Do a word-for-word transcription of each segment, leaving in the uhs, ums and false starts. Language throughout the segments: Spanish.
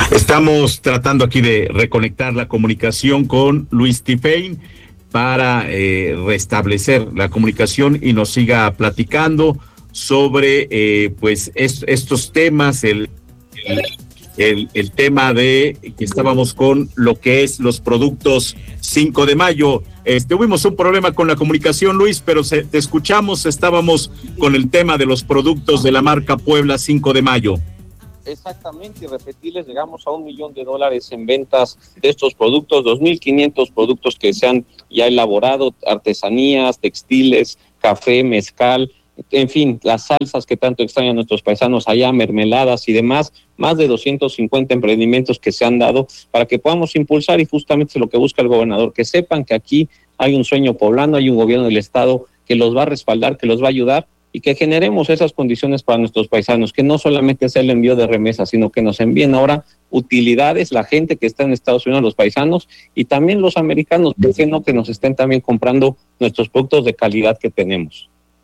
Estamos tratando aquí de reconectar la comunicación con Luis Tifein para eh, restablecer la comunicación y nos siga platicando sobre eh, pues est- estos temas, el, el, el, el tema de que estábamos con lo que es los productos cinco de mayo. Eh, tuvimos un problema con la comunicación, Luis, pero se, te escuchamos, estábamos con el tema de los productos de la marca Puebla cinco de mayo. Exactamente, y repetirles, llegamos a un millón de dólares en ventas de estos productos, dos mil quinientos productos que se han ya elaborado, artesanías, textiles, café, mezcal, en fin, las salsas que tanto extrañan nuestros paisanos allá, mermeladas y demás, más de doscientos cincuenta emprendimientos que se han dado para que podamos impulsar, y justamente lo que busca el gobernador, que sepan que aquí hay un sueño poblano, hay un gobierno del estado que los va a respaldar, que los va a ayudar, y que generemos esas condiciones para nuestros paisanos, que no solamente sea el envío de remesas, sino que nos envíen ahora utilidades, la gente que está en Estados Unidos, los paisanos, y también los americanos, que no que nos estén también comprando nuestros productos de calidad que tenemos.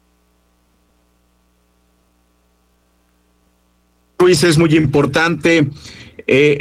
Luis, es muy importante eh,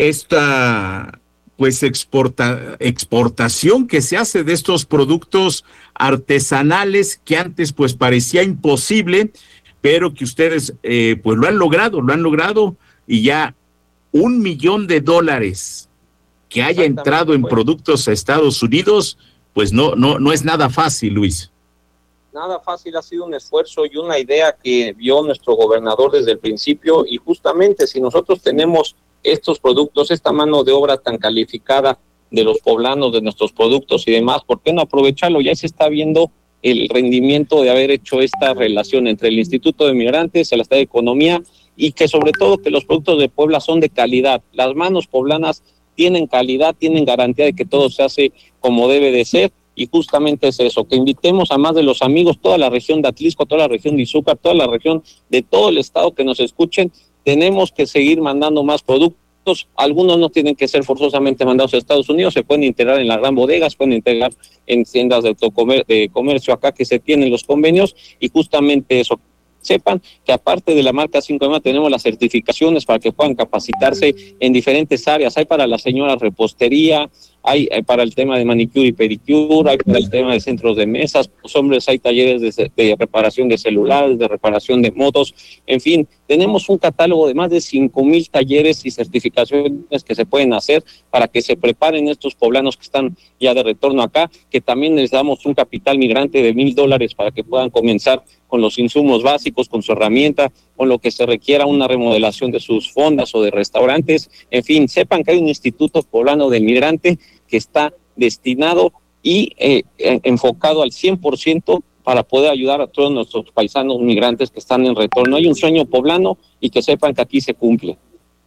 esta pues exporta, exportación que se hace de estos productos artesanales que antes pues parecía imposible, pero que ustedes eh, pues lo han logrado, lo han logrado y ya un millón de dólares que haya entrado en pues. productos a Estados Unidos, pues no, no, no es nada fácil, Luis. Nada fácil, ha sido un esfuerzo y una idea que vio nuestro gobernador desde el principio, y justamente si nosotros tenemos estos productos, esta mano de obra tan calificada de los poblanos, de nuestros productos y demás, ¿por qué no aprovecharlo? Ya se está viendo el rendimiento de haber hecho esta relación entre el Instituto de Migrantes, el Estado de Economía, y que sobre todo que los productos de Puebla son de calidad. Las manos poblanas tienen calidad, tienen garantía de que todo se hace como debe de ser, y justamente es eso, que invitemos a más de los amigos, toda la región de Atlisco, toda la región de Izúcar, toda la región de todo el estado que nos escuchen. Tenemos que seguir mandando más productos. Algunos no tienen que ser forzosamente mandados a Estados Unidos, se pueden integrar en las gran bodegas, pueden integrar en tiendas de, autocomer- de comercio acá que se tienen los convenios, y justamente eso. Sepan que aparte de la marca cinco de mayo tenemos las certificaciones para que puedan capacitarse en diferentes áreas. Hay para la señora repostería, hay, hay para el tema de manicure y pedicure, hay para el tema de centros de mesas, los hombres hay talleres de, de reparación de celulares, de reparación de motos, en fin, tenemos un catálogo de más de cinco mil talleres y certificaciones que se pueden hacer para que se preparen estos poblanos que están ya de retorno acá, que también les damos un capital migrante de mil dólares para que puedan comenzar con los insumos básicos, con su herramienta, con lo que se requiera una remodelación de sus fondas o de restaurantes. En fin, sepan que hay un Instituto Poblano del Migrante que está destinado y eh, enfocado al cien por ciento para poder ayudar a todos nuestros paisanos migrantes que están en retorno. Hay un sueño poblano y que sepan que aquí se cumple.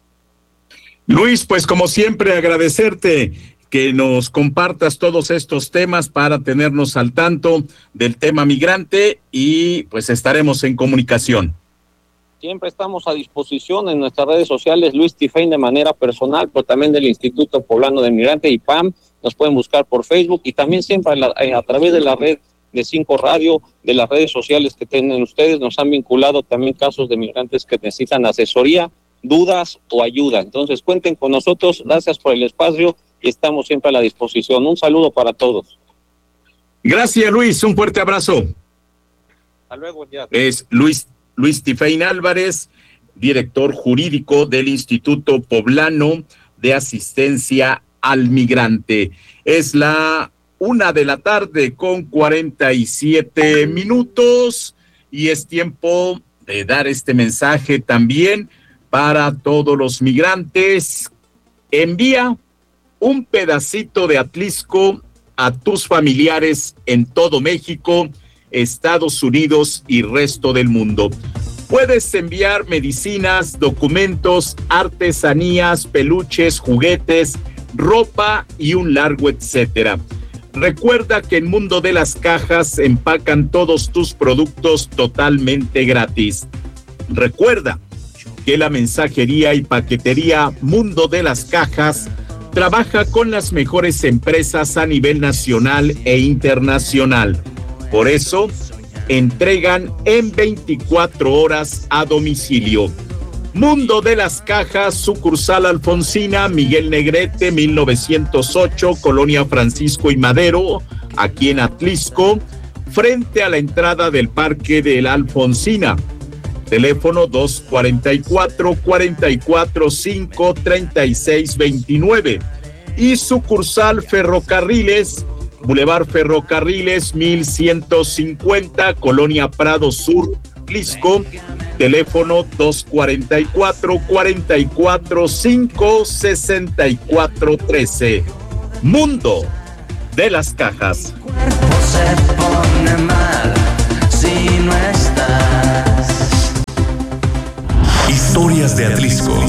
Luis, pues como siempre agradecerte que nos compartas todos estos temas para tenernos al tanto del tema migrante, y pues estaremos en comunicación. Siempre estamos a disposición en nuestras redes sociales, Luis Tifein de manera personal, pero también del Instituto Poblano del Migrante y P A M. Nos pueden buscar por Facebook y también siempre a, la, a través de la red de Cinco Radio, de las redes sociales que tienen ustedes. Nos han vinculado también casos de migrantes que necesitan asesoría, dudas o ayuda. Entonces cuenten con nosotros, gracias por el espacio y estamos siempre a la disposición. Un saludo para todos. Gracias, Luis, un fuerte abrazo. Hasta luego, ya. Es Luis Luis Tifein Álvarez, director jurídico del Instituto Poblano de Asistencia al Migrante. Es la una de la tarde con cuarenta y siete minutos y es tiempo de dar este mensaje también para todos los migrantes. Envía un pedacito de Atlisco a tus familiares en todo México, Estados Unidos y resto del mundo. Puedes enviar medicinas, documentos, artesanías, peluches, juguetes, ropa y un largo etcétera. Recuerda que en Mundo de las Cajas empacan todos tus productos totalmente gratis. Recuerda que la mensajería y paquetería Mundo de las Cajas trabaja con las mejores empresas a nivel nacional e internacional. Por eso, entregan en veinticuatro horas a domicilio. Mundo de las Cajas, sucursal Alfonsina, Miguel Negrete, mil novecientos ocho, Colonia Francisco y Madero, aquí en Atlisco, frente a la entrada del Parque de la Alfonsina. Teléfono dos cuarenta y cuatro, cuarenta y cuatro, cinco, treinta y seis veintinueve. Y sucursal Ferrocarriles, Boulevard Ferrocarriles, mil ciento cincuenta, Colonia Prado Sur, Atlisco. Teléfono dos cuarenta y cuatro, cuarenta y cuatro, cinco, sesenta y cuatro trece. Mundo de las Cajas. El cuerpo se pone mal si no estás. Historias de Atlisco.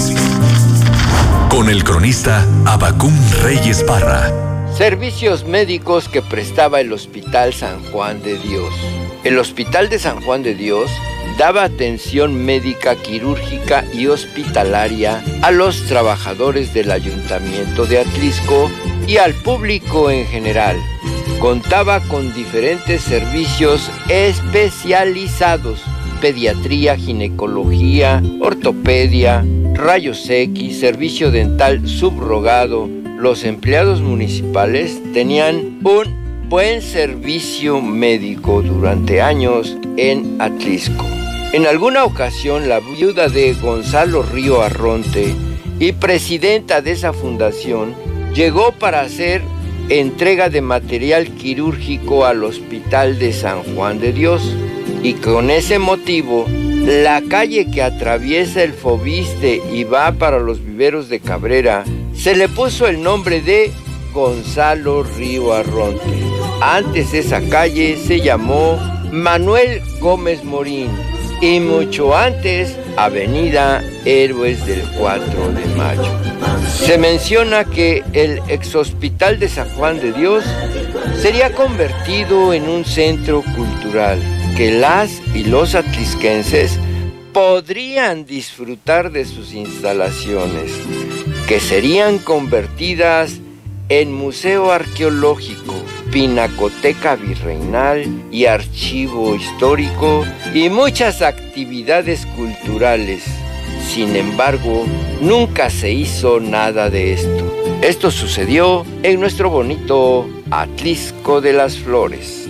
Con el cronista Abacún Reyes Parra. Servicios médicos que prestaba el Hospital San Juan de Dios. El Hospital de San Juan de Dios daba atención médica, quirúrgica y hospitalaria a los trabajadores del Ayuntamiento de Atlisco y al público en general. Contaba con diferentes servicios especializados: pediatría, ginecología, ortopedia, rayos X, servicio dental subrogado. Los empleados municipales tenían un buen servicio médico durante años en Atlisco. En alguna ocasión, la viuda de Gonzalo Río Arronte y presidenta de esa fundación llegó para hacer entrega de material quirúrgico al Hospital de San Juan de Dios, y con ese motivo la calle que atraviesa el Fobiste y va para los viveros de Cabrera se le puso el nombre de Gonzalo Río Arronte. Antes esa calle se llamó Manuel Gómez Morín y mucho antes Avenida Héroes del cuatro de mayo. Se menciona que el exhospital de San Juan de Dios sería convertido en un centro cultural, que las y los atlisquenses podrían disfrutar de sus instalaciones, que serían convertidas en museo arqueológico, pinacoteca virreinal y archivo histórico y muchas actividades culturales. Sin embargo, nunca se hizo nada de esto. Esto sucedió en nuestro bonito Atlisco de las Flores.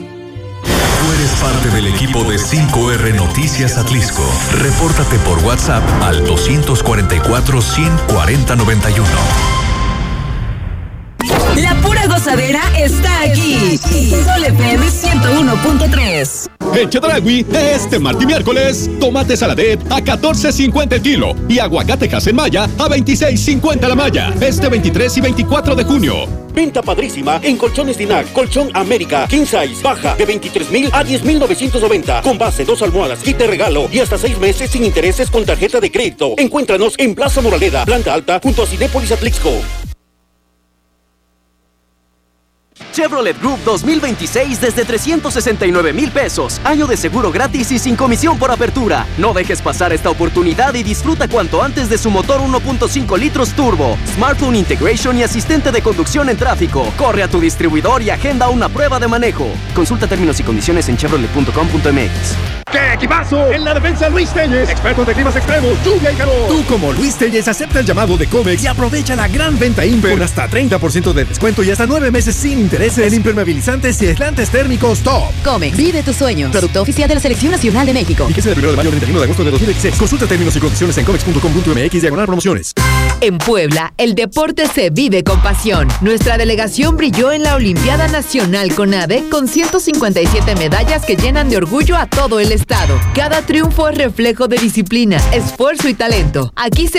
Tú eres parte del equipo de cinco erre Noticias Atlisco. Repórtate por WhatsApp al dos cuatro cuatro, uno cero cuatro, nueve uno. La pura gozadera está aquí. Sol F M ciento uno punto tres. En Chedraui, este martes y miércoles, tomate saladet a catorce cincuenta el kilo y aguacate Maya a veintiséis cincuenta la malla. Este veintitrés y veinticuatro de junio. Venta padrísima en Colchones Dinac. Colchón América King Size baja de veintitrés mil a diez mil novecientos noventa. Con base, dos almohadas, kit de regalo y hasta seis meses sin intereses con tarjeta de crédito. Encuéntranos en Plaza Moraleda, planta alta, junto a Cinépolis Atlixco. Chevrolet Group dos mil veintiséis desde trescientos sesenta y nueve mil pesos. Año de seguro gratis y sin comisión por apertura. No dejes pasar esta oportunidad y disfruta cuanto antes de su motor uno punto cinco litros turbo, smartphone integration y asistente de conducción en tráfico. Corre a tu distribuidor y agenda una prueba de manejo. Consulta términos y condiciones en chevrolet punto com punto m x. ¡Qué equipazo! En la defensa Luis Telles, experto de climas extremos, lluvia y calor. Tú como Luis Telles acepta el llamado de Comex y aprovecha la gran venta Imper con hasta treinta por ciento de descuento y hasta nueve meses sin intereses en impermeabilizantes y aislantes térmicos top. Comex, vive tus sueños. Producto oficial de la Selección Nacional de México. Fíjese del primero de mayo al treinta y uno de agosto de dos mil veintiséis. Consulta términos y condiciones en comex punto com punto m x diagonal promociones. En Puebla, el deporte se vive con pasión. Nuestra delegación brilló en la Olimpiada Nacional CONADE con ciento cincuenta y siete medallas que llenan de orgullo a todo el estado. Cada triunfo es reflejo de disciplina, esfuerzo y talento. Aquí se